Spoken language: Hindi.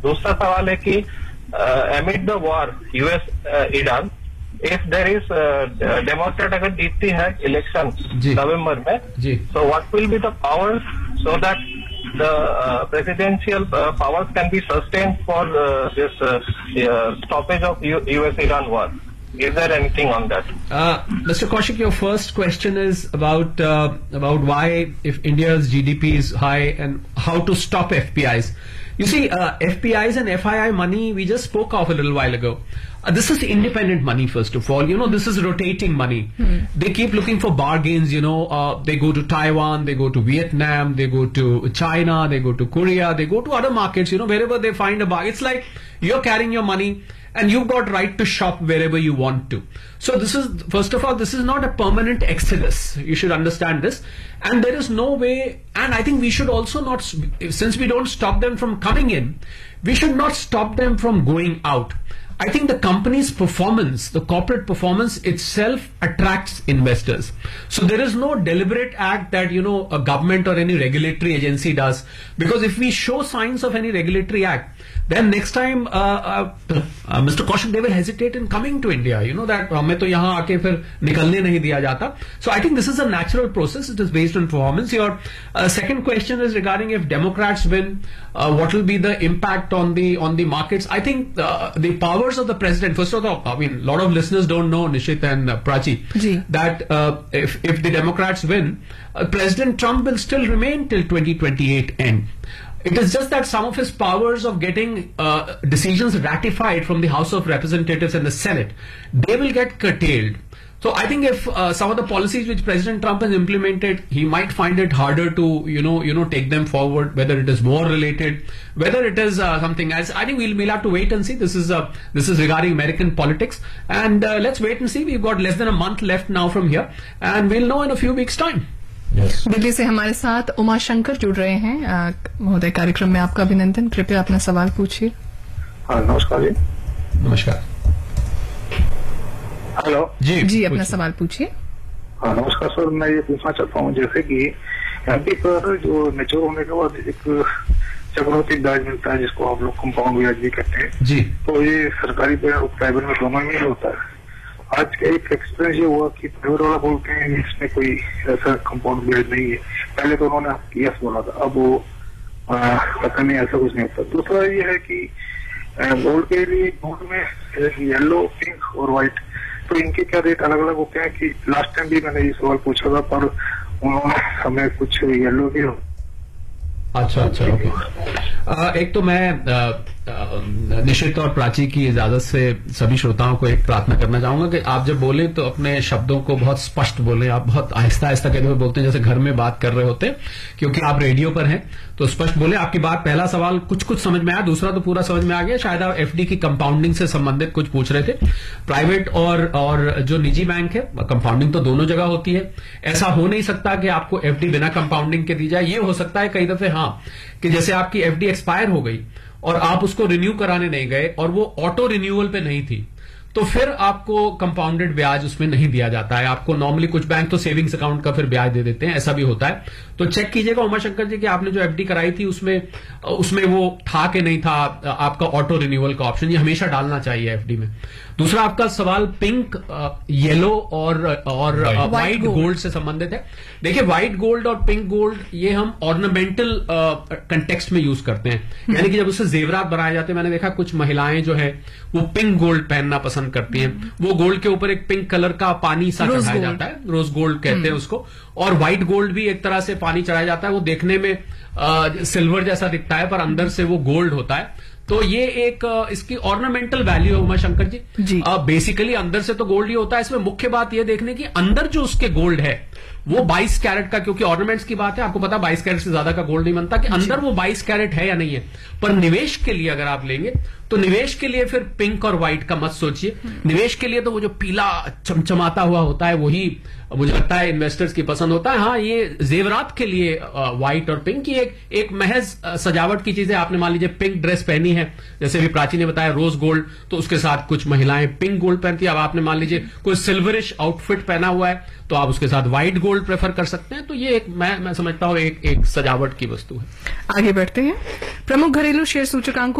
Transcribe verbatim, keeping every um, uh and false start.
दूसरा सवाल है कि एमिड the war US Iran, if there is Democrat अगर जीतती है इलेक्शन नवंबर में, so what will be the powers so that the uh, presidential uh, powers can be sustained for uh, this uh, uh, stoppage of U S Iran war? Is there anything on that? Uh, Mister Kaushik, your first question is about uh, about why, if India's G D P is high, and how to stop F P Is. You see, uh, F P Is and F I I money we just spoke of a little while ago. Uh, this is independent money, first of all. You know, this is rotating money. Hmm. They keep looking for bargains, you know. Uh, they go to Taiwan, they go to Vietnam, they go to China, they go to Korea, they go to other markets, you know, wherever they find a bargain. It's like you're carrying your money and you've got right to shop wherever you want to. So this is, first of all, this is not a permanent exodus. You should understand this. And there is no way, and I think we should also not, since we don't stop them from coming in, we should not stop them from going out. I think the company's performance, the corporate performance itself attracts investors. So there is no deliberate act that, you know, a government or any regulatory agency does. Because if we show signs of any regulatory act, then next time, uh, uh, uh, Mister Kaushik, they will hesitate in coming to India. You know that हमें तो यहाँ आके फिर निकलने नहीं दिया जाता. So I think this is a natural process. It is based on performance. Your uh, second question is regarding if Democrats win, uh, what will be the impact on the on the markets? I think uh, the powers of the president. First of all, I mean, a lot of listeners don't know, Nishit and uh, Prachi, Ji. that uh, if if the Democrats win, uh, President Trump will still remain till twenty twenty-eight end. It is just that some of his powers of getting uh, decisions ratified from the House of Representatives and the Senate, they will get curtailed. So I think if uh, some of the policies which President Trump has implemented, he might find it harder to, you know, you know, take them forward, whether it is war related, whether it is uh, something else. I think we'll, we'll have to wait and see. This is uh, this is regarding American politics. And uh, let's wait and see. We've got less than a month left now from here. And we'll know in a few weeks' time. Yes. Delhi से हमारे साथ उमा शंकर जुड़ रहे हैं महोदय. कार्यक्रम में आपका अभिनंदन. कृपया अपना सवाल पूछिए. हाँ, नमस्कार जी. नमस्कार. हेलो जी जी अपना सवाल पूछिए. हाँ, नमस्कार सर. मैं ये पूछना चाहता हूँ, जैसे कि एमपी पर जो मैच्योर होने के बाद एक चक्रवृद्धि ब्याज मिलता है, जिसको आप लोग कंपाउंड ब्याज भी कहते हैं जी, तो ये सरकारी पे और प्राइवेट में दोनों में ही होता है. आज का एक एक्सपीरियंस ये हुआ कि प्राइवेट वाला बोलते हैं इसमें कोई ऐसा कंपाउंड ब्याज नहीं है. पहले तो उन्होंने यस बोला था, अब वो पता नहीं, ऐसा कुछ नहीं होता. दूसरा ये है कि गोल्ड के लिए गोल्ड में येलो, पिंक और व्हाइट, तो इनके क्या रेट अलग अलग होते हैं? कि लास्ट टाइम भी मैंने ये सवाल पूछा था, पर उन्होंने हमें कुछ येलो भी. अच्छा अच्छा ओके. आ, एक तो मैं आ, आ, निश्चित और प्राची की इजाजत से सभी श्रोताओं को एक प्रार्थना करना चाहूंगा कि आप जब बोले तो अपने शब्दों को बहुत स्पष्ट बोलें. आप बहुत आहिस्ता आहिस्ता कहते हुए बोलते हैं जैसे घर में बात कर रहे होते हैं, क्योंकि आप रेडियो पर हैं, तो स्पष्ट बोले. आपकी बात, पहला सवाल कुछ कुछ समझ में आया, दूसरा तो पूरा समझ में आ गया. शायद आप एफडी की कंपाउंडिंग से संबंधित कुछ पूछ रहे थे. प्राइवेट और और जो निजी बैंक है, कंपाउंडिंग तो दोनों जगह होती है. ऐसा हो नहीं सकता कि आपको एफडी बिना कंपाउंडिंग के दी जाए. ये हो सकता है कई दफे हाँ कि जैसे आपकी एफडी एक्सपायर हो गई और आप उसको रिन्यू कराने नहीं गए और वो ऑटो रिन्यूअल पे नहीं थी, तो फिर आपको कंपाउंडेड ब्याज उसमें नहीं दिया जाता है. आपको नॉर्मली कुछ बैंक तो सेविंग्स अकाउंट का फिर ब्याज दे देते हैं, ऐसा भी होता है. तो चेक कीजिएगा उमाशंकर जी कि आपने जो एफडी कराई थी उसमें उसमें वो था कि नहीं था आपका ऑटो रिन्यूअल का ऑप्शन. ये हमेशा डालना चाहिए एफडी में. दूसरा आपका सवाल पिंक, येलो और और व्हाइट गोल्ड से संबंधित है. देखिए, व्हाइट गोल्ड और पिंक गोल्ड ये हम ऑर्नामेंटल कंटेक्स्ट में यूज करते हैं, यानी कि जब उससे जेवरात बनाए जाते हैं. मैंने देखा कुछ महिलाएं जो है वो पिंक गोल्ड पहनना पसंद करती हैं. वो गोल्ड के ऊपर एक पिंक कलर का पानी सा चढ़ाया जाता है, रोज गोल्ड कहते हैं उसको. और व्हाइट गोल्ड भी एक तरह से पानी चढ़ाया जाता है. वो देखने में आ, सिल्वर जैसा दिखता है, पर अंदर से वो गोल्ड होता है. तो ये एक इसकी ऑर्नामेंटल वैल्यू है उमाशंकर जी. जी. बेसिकली अंदर से तो गोल्ड ही होता है. इसमें मुख्य बात ये देखने की अंदर जो उसके गोल्ड है वो बाईस कैरेट का, क्योंकि ऑर्नामेंट्स की बात है, आपको पता बाईस कैरेट से ज्यादा का गोल्ड नहीं बनता, कि अंदर वो बाईस कैरेट है या नहीं है. पर निवेश के लिए अगर आप लेंगे तो निवेश के लिए फिर पिंक और व्हाइट का मत सोचिए. निवेश के लिए तो वो जो पीला चमचमाता हुआ होता है वही मुझे लगता है इन्वेस्टर्स की पसंद होता है. हाँ, ये जेवरात के लिए व्हाइट और पिंक की एक एक महज सजावट की चीज है. आपने मान लीजिए पिंक ड्रेस पहनी है, जैसे भी प्राची ने बताया रोज गोल्ड, तो उसके साथ कुछ महिलाएं पिंक गोल्ड पहनती है. अब आपने मान लीजिए कोई सिल्वरिश आउटफिट पहना हुआ है तो आप उसके साथ व्हाइट गोल्ड प्रेफर कर सकते हैं. तो ये एक मैं मैं समझता हूं एक एक सजावट की वस्तु है. आगे बढ़ते हैं. प्रमुख घरेलू शेयर सूचकांकों